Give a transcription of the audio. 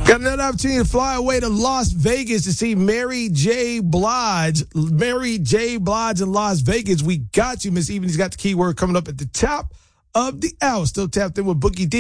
Got another opportunity to fly away to Las Vegas to see Mary J. Blige. Mary J. Blige in Las Vegas. We got you, Miss Evening's got the keyword coming up at the top of the hour. Still tapped in with Bookie D.